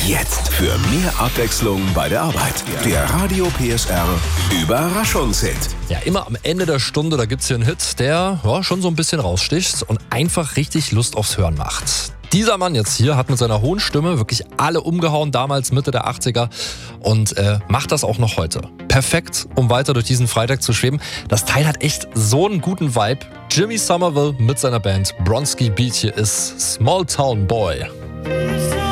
Jetzt für mehr Abwechslung bei der Arbeit. Der Radio PSR Überraschungshit. Ja, immer am Ende der Stunde, da gibt's hier einen Hit, der schon so ein bisschen raussticht und einfach richtig Lust aufs Hören macht. Dieser Mann jetzt hier hat mit seiner hohen Stimme wirklich alle umgehauen, damals Mitte der 80er und macht das auch noch heute. Perfekt, um weiter durch diesen Freitag zu schweben. Das Teil hat echt so einen guten Vibe. Jimmy Somerville mit seiner Band Bronski Beat, hier ist Small Town Boy.